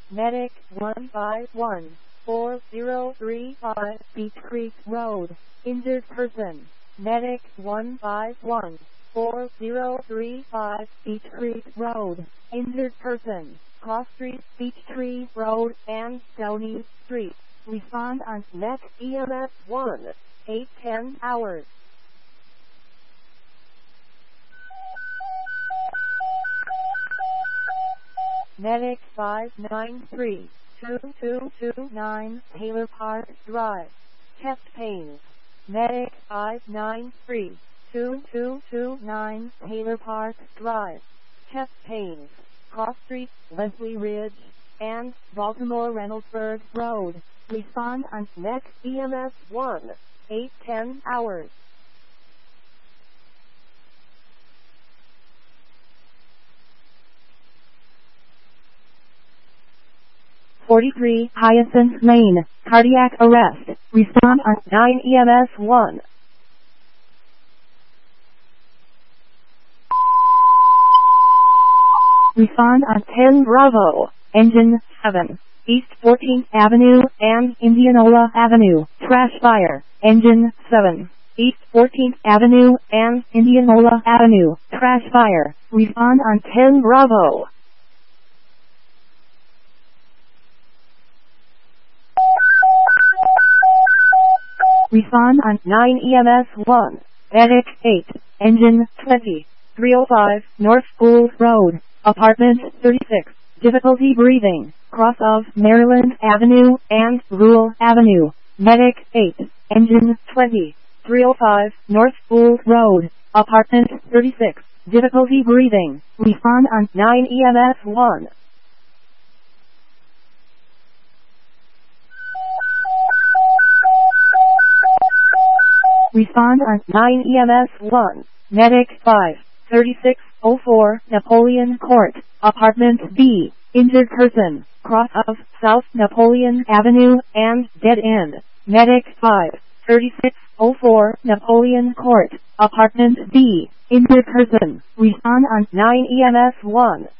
Medic 1514035 Beach Creek Road. Injured person. Medic 1514035 Beach Creek Road. Injured person. Cross Street, Beech Tree Road, and Stony Street. Respond on Next EMS 1, 8:10 hours. Medic 593-2229 Taylor Park Drive. Chest pains. Medic 593-2229 Taylor Park Drive. Chest pains. Cross Street, Leslie Ridge, and Baltimore Reynoldsburg Road. Respond on Next EMS 1, 8:10 hours. 43 Hyacinth Lane, cardiac arrest. Respond on 9 EMS 1. Respond on 10 Bravo, engine 7, East 14th Avenue and Indianola Avenue, trash fire, engine 7, East 14th Avenue and Indianola Avenue, trash fire. Respond on 10 Bravo. Respond on 9 EMS 1. Medic 8, engine 20, 305 North School Road, apartment 36, difficulty breathing, cross of Maryland Avenue and Rural Avenue. Medic 8, engine 20, 305 North School Road, apartment 36, difficulty breathing. Respond on 9 EMS 1. Respond on 9 EMS 1. Medic 5, 3604 Napoleon Court, apartment B, injured person, cross of South Napoleon Avenue and dead end. Medic 5, 3604 Napoleon Court, apartment B, injured person. Respond on 9 EMS 1.